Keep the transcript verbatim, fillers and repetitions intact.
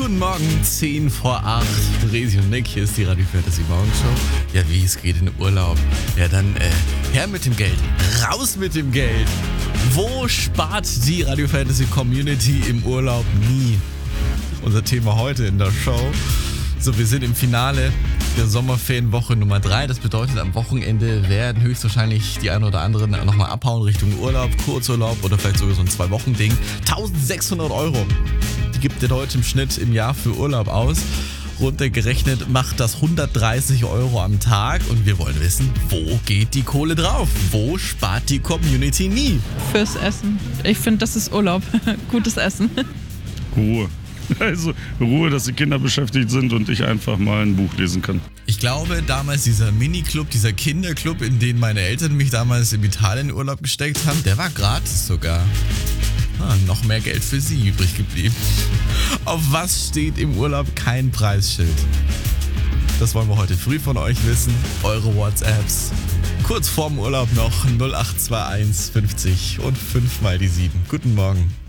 Guten Morgen, zehn vor acht. Resi und Nick, hier ist die Radio Fantasy Morgenshow. Ja, wie, es geht in den Urlaub. Ja, dann äh, her mit dem Geld, raus mit dem Geld. Wo spart die Radio Fantasy Community im Urlaub nie? Unser Thema heute in der Show. So, wir sind im Finale der Sommerferienwoche Nummer drei. Das bedeutet, am Wochenende werden höchstwahrscheinlich die einen oder anderen nochmal abhauen Richtung Urlaub, Kurzurlaub oder vielleicht sogar so ein Zwei-Wochen-Ding. eintausendsechshundert Euro, die gibt der Deutsche im Schnitt im Jahr für Urlaub aus. Runtergerechnet macht das hundertdreißig Euro am Tag und wir wollen wissen, wo geht die Kohle drauf? Wo spart die Community nie? Fürs Essen. Ich finde, das ist Urlaub. Gutes Essen. Ruhe. Also Ruhe, dass die Kinder beschäftigt sind und ich einfach mal ein Buch lesen kann. Ich glaube, damals dieser Mini-Club, dieser Kinderclub, in den meine Eltern mich damals in Italien in Urlaub gesteckt haben, der war gratis sogar. Ah, noch mehr Geld für sie übrig geblieben. Auf was steht im Urlaub kein Preisschild? Das wollen wir heute früh von euch wissen. Eure WhatsApps. Kurz vorm Urlaub noch null acht zwei eins fünfzig und fünf mal die sieben. Guten Morgen.